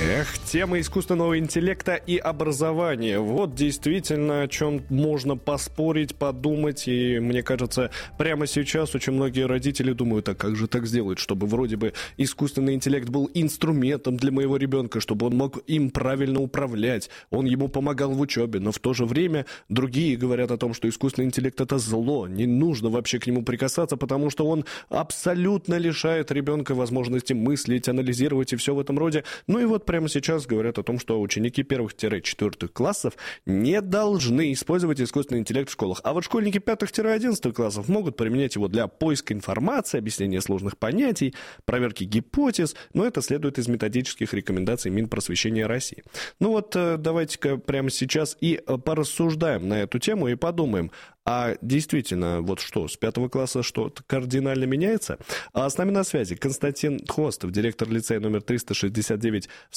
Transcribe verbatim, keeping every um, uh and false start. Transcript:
Эх, тема искусственного интеллекта и образования. Вот действительно, о чем можно поспорить, подумать. И мне кажется, прямо сейчас очень многие родители думают, а как же так сделать, чтобы вроде бы искусственный интеллект был инструментом для моего ребенка, чтобы он мог им правильно управлять, он ему помогал в учебе. Но в то же время другие говорят о том, что искусственный интеллект — это зло, не нужно вообще к нему прикасаться, потому что он абсолютно лишает ребенка возможности мыслить, анализировать и все в этом роде. Ну и вот прямо сейчас говорят о том, что ученики первых-четвертых классов не должны использовать искусственный интеллект в школах. А вот школьники пятых-одиннадцатых классов могут применять его для поиска информации, объяснения сложных понятий, проверки гипотез. Но это следует из методических рекомендаций Минпросвещения России. Ну вот давайте-ка прямо сейчас и порассуждаем на эту тему и подумаем, а действительно, вот что, с пятого класса что-то кардинально меняется? А с нами на связи Константин Хвостов, директор лицея номер триста шестьдесят девять